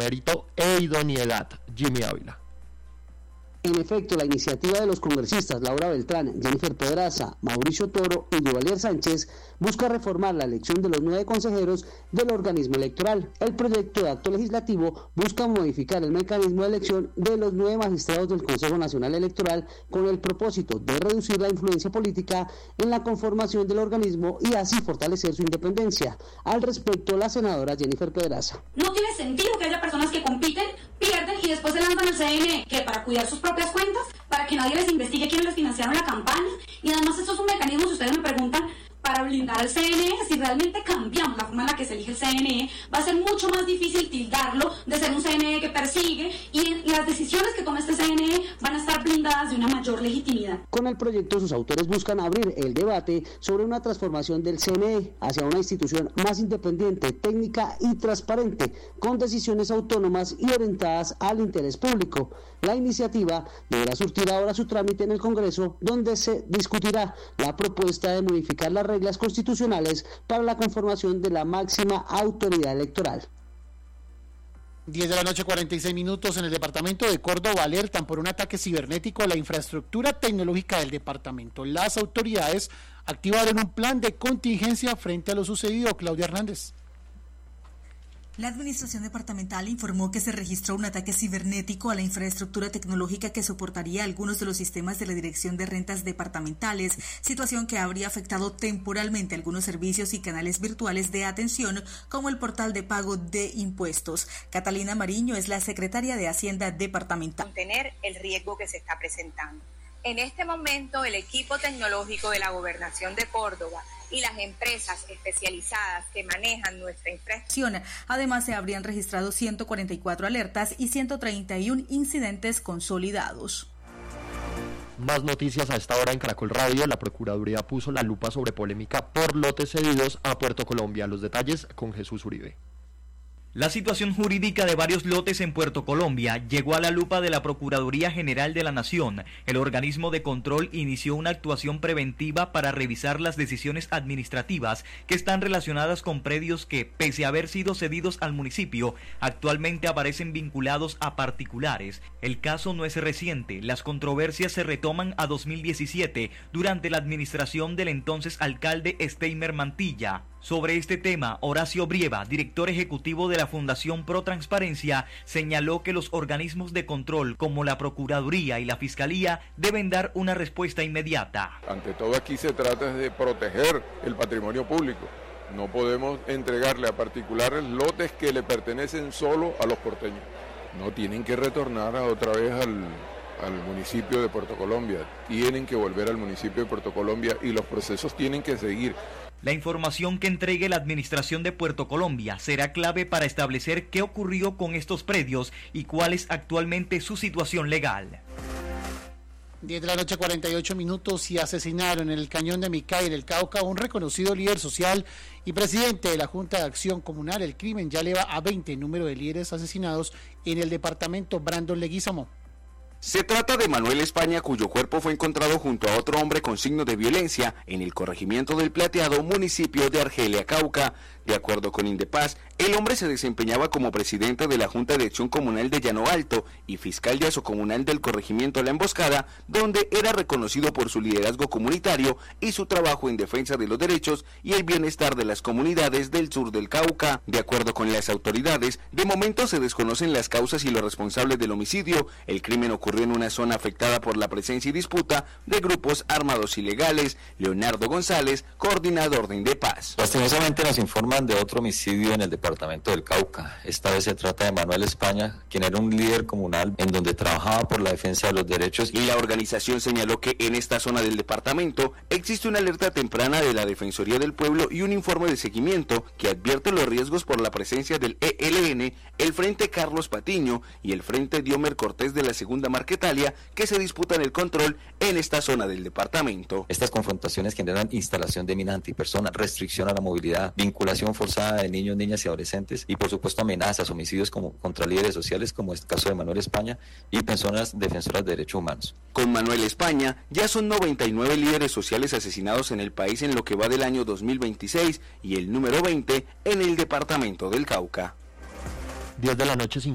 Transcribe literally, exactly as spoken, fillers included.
mérito e idoneidad. Jimmy Ávila. En efecto, la iniciativa de los congresistas Laura Beltrán, Jennifer Pedraza, Mauricio Toro y Duvalier Sánchez busca reformar la elección de los nueve consejeros del organismo electoral. El proyecto de acto legislativo busca modificar el mecanismo de elección de los nueve magistrados del Consejo Nacional Electoral con el propósito de reducir la influencia política en la conformación del organismo y así fortalecer su independencia. Al respecto, la senadora Jennifer Pedraza. No tiene sentido que haya personas que compiten, pierden y después se lanzan al C N E, que para cuidar sus propias cuentas, para que nadie les investigue quiénes les financiaron la campaña, y además esto es un mecanismo, si ustedes me preguntan, para blindar al C N E. Si realmente cambiamos la forma en la que se elige el C N E, va a ser mucho más difícil tildarlo de ser un C N E que persigue, y las decisiones que tome este C N E van a estar blindadas de una mayor legitimidad. Con el proyecto, sus autores buscan abrir el debate sobre una transformación del C N E hacia una institución más independiente, técnica y transparente, con decisiones autónomas y orientadas al interés público. La iniciativa deberá surtir ahora su trámite en el Congreso, donde se discutirá la propuesta de modificar las reglas constitucionales para la conformación de la máxima autoridad electoral. diez de la noche, cuarenta y seis minutos. En el departamento de Córdoba alertan por un ataque cibernético a la infraestructura tecnológica del departamento. Las autoridades activaron un plan de contingencia frente a lo sucedido. Claudia Hernández. La administración departamental informó que se registró un ataque cibernético a la infraestructura tecnológica que soportaría algunos de los sistemas de la Dirección de Rentas Departamentales, situación que habría afectado temporalmente algunos servicios y canales virtuales de atención, como el portal de pago de impuestos. Catalina Mariño es la secretaria de Hacienda departamental. Contener el riesgo que se está presentando. En este momento, el equipo tecnológico de la Gobernación de Córdoba y las empresas especializadas que manejan nuestra infraestructura. Además, se habrían registrado ciento cuarenta y cuatro alertas y ciento treinta y uno incidentes consolidados. Más noticias a esta hora en Caracol Radio. La Procuraduría puso la lupa sobre polémica por lotes cedidos a Puerto Colombia. Los detalles con Jesús Uribe. La situación jurídica de varios lotes en Puerto Colombia llegó a la lupa de la Procuraduría General de la Nación. El organismo de control inició una actuación preventiva para revisar las decisiones administrativas que están relacionadas con predios que, pese a haber sido cedidos al municipio, actualmente aparecen vinculados a particulares. El caso no es reciente, las controversias se retoman a dos mil diecisiete, durante la administración del entonces alcalde Steimer Mantilla. Sobre este tema, Horacio Brieva, director ejecutivo de la Fundación Pro Transparencia, señaló que los organismos de control como la Procuraduría y la Fiscalía deben dar una respuesta inmediata. Ante todo, aquí se trata de proteger el patrimonio público. No podemos entregarle a particulares lotes que le pertenecen solo a los porteños. No tienen que retornar a otra vez al, al municipio de Puerto Colombia. Tienen que volver al municipio de Puerto Colombia y los procesos tienen que seguir. La información que entregue la Administración de Puerto Colombia será clave para establecer qué ocurrió con estos predios y cuál es actualmente su situación legal. diez de la noche, cuarenta y ocho minutos, y asesinaron en el Cañón de Micay, en el Cauca, un reconocido líder social y presidente de la Junta de Acción Comunal. El crimen ya eleva a veinte el número de líderes asesinados en el departamento. Brandon Leguizamo. Se trata de Manuel España, cuyo cuerpo fue encontrado junto a otro hombre con signos de violencia en el corregimiento del Plateado, municipio de Argelia, Cauca. De acuerdo con Indepaz, el hombre se desempeñaba como presidente de la Junta de Acción Comunal de Llano Alto y fiscal de asocomunal del corregimiento La Emboscada, donde era reconocido por su liderazgo comunitario y su trabajo en defensa de los derechos y el bienestar de las comunidades del sur del Cauca. De acuerdo con las autoridades, de momento se desconocen las causas y los responsables del homicidio. El crimen ocurrió en una zona afectada por la presencia y disputa de grupos armados ilegales. Leonardo González, coordinador de Indepaz. Lastimosamente nos informan de otro homicidio en el departamento del Cauca. Esta vez se trata de Manuel España, quien era un líder comunal en donde trabajaba por la defensa de los derechos. Y la organización señaló que en esta zona del departamento existe una alerta temprana de la Defensoría del Pueblo y un informe de seguimiento que advierte los riesgos por la presencia del E L N, el Frente Carlos Patiño y el Frente Diomer Cortés de la Segunda Marquetalia, que se disputan el control en esta zona del departamento. Estas confrontaciones generan instalación de minas antipersona, restricción a la movilidad, vinculación forzada de niños, niñas y adolescentes y por supuesto amenazas, homicidios como contra líderes sociales, como es el caso de Manuel España, y personas defensoras de derechos humanos. Con Manuel España ya son noventa y nueve líderes sociales asesinados en el país en lo que va del año dos mil veintiséis y el número veinte en el departamento del Cauca. diez de la noche,